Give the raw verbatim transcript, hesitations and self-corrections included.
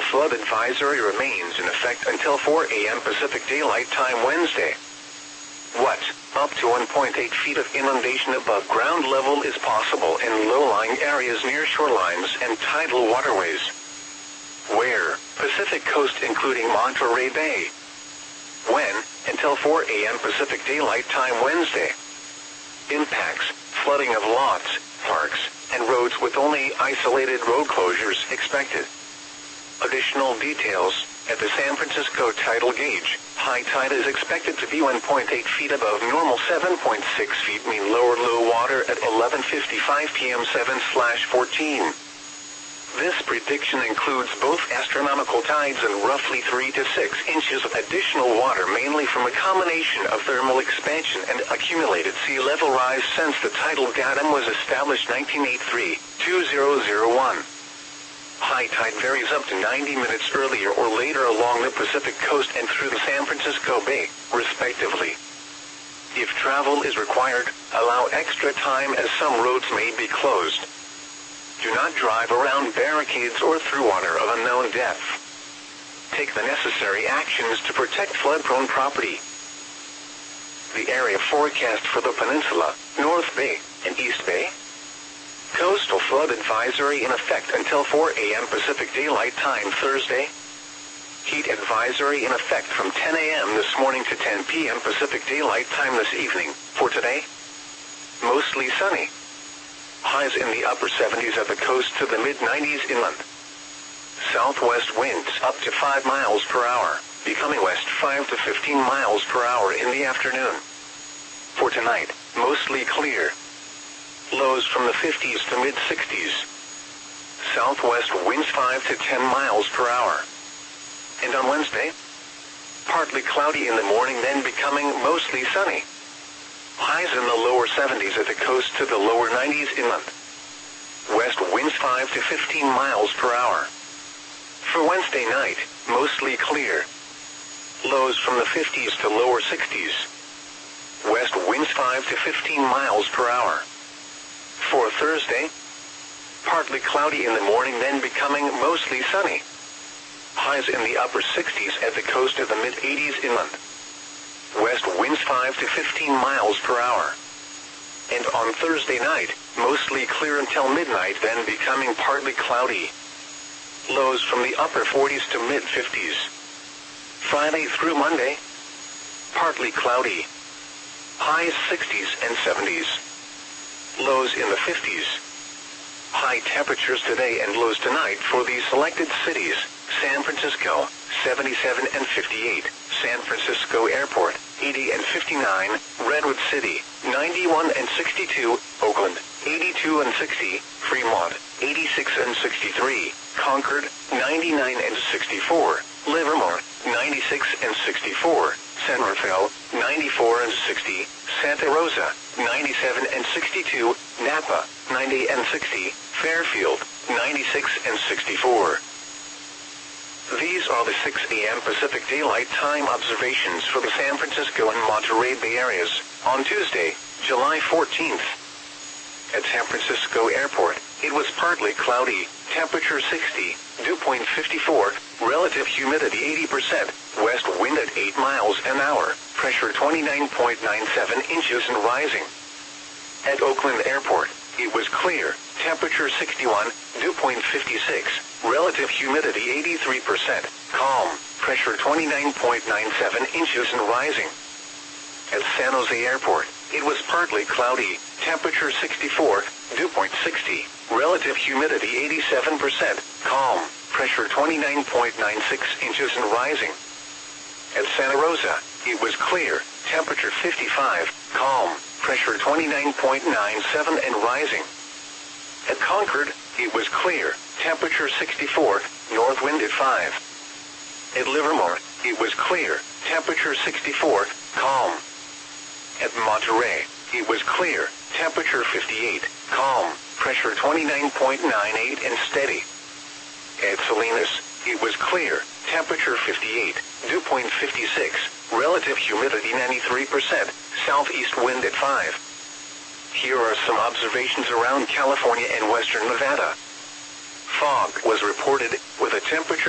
flood advisory remains in effect until four a m Pacific Daylight Time Wednesday. What? Up to one point eight feet of inundation above ground level is possible in low-lying areas near shorelines and tidal waterways. Where? Pacific Coast including Monterey Bay. When? Until four a m Pacific Daylight Time Wednesday. Impacts: flooding of lots, parks, and roads with only isolated road closures expected. Additional details: at the San Francisco tidal gauge, high tide is expected to be one point eight feet above normal, seven point six feet mean lower low water at eleven fifty-five p m seven fourteen. This prediction includes both astronomical tides and roughly three to six inches of additional water, mainly from a combination of thermal expansion and accumulated sea level rise since the tidal datum was established nineteen eighty-three to two thousand one. High tide varies up to ninety minutes earlier or later along the Pacific Coast and through the San Francisco Bay, respectively. If travel is required, allow extra time as some roads may be closed. Do not drive around barricades or through water of unknown depth. Take the necessary actions to protect flood-prone property. The area forecast for the peninsula, North Bay, and East Bay. Coastal flood advisory in effect until four a m Pacific Daylight Time Thursday. Heat advisory in effect from ten a m this morning to ten p m Pacific Daylight Time this evening. For today, mostly sunny. Highs in the upper seventies at the coast to the mid nineties inland. Southwest winds up to five miles per hour, becoming west five to fifteen miles per hour in the afternoon. For tonight, mostly clear. Lows from the fifties to mid sixties. Southwest winds five to ten miles per hour. And on Wednesday, partly cloudy in the morning, then becoming mostly sunny. Highs in the lower seventies at the coast to the lower nineties inland. West winds five to fifteen miles per hour. For Wednesday night, mostly clear. Lows from the fifties to lower sixties. West winds five to fifteen miles per hour. For Thursday, partly cloudy in the morning, then becoming mostly sunny. Highs in the upper sixties at the coast to the mid eighties inland. West winds five to fifteen miles per hour. And on Thursday night, mostly clear until midnight, then becoming partly cloudy. Lows from the upper forties to mid fifties. Friday through Monday, partly cloudy. Highs sixties and seventies. Lows in the fifties. High temperatures today and lows tonight for these selected cities: San Francisco, seventy-seven and fifty-eight, San Francisco Airport, eighty and fifty-nine, Redwood City, ninety-one and sixty-two, Oakland, eighty-two and sixty, Fremont, eighty-six and sixty-three, Concord, ninety-nine and sixty-four, Livermore, ninety-six and sixty-four, San Rafael, ninety-four and sixty, Santa Rosa, ninety-seven and sixty-two, Napa, ninety and sixty, Fairfield, ninety-six and sixty-four. These are the six a m Pacific Daylight Time observations for the San Francisco and Monterey Bay areas on Tuesday, July fourteenth. At San Francisco Airport, it was partly cloudy, temperature sixty, dew point fifty-four, relative humidity eighty percent, west wind at eight miles an hour, pressure twenty-nine point nine seven inches and rising. At Oakland Airport, it was clear, temperature sixty-one, dew point fifty-six, relative humidity eighty-three percent, calm, pressure twenty-nine point nine seven inches and rising. At San Jose Airport, it was partly cloudy, temperature sixty-four, dew point sixty, relative humidity eighty-seven percent, calm, pressure twenty-nine point nine six inches and rising. At Santa Rosa, it was clear, temperature fifty-five, calm, pressure twenty-nine point nine seven and rising. At Concord, it was clear, temperature sixty-four, north wind at five. At Livermore, it was clear, temperature sixty-four, calm. At Monterey, it was clear, temperature fifty-eight, calm, pressure twenty-nine point nine eight and steady. At Salinas, it was clear, temperature fifty-eight, dew point fifty-six, relative humidity ninety-three percent, southeast wind at five. Here are some observations around California and western Nevada. Fog was reported, with a temperature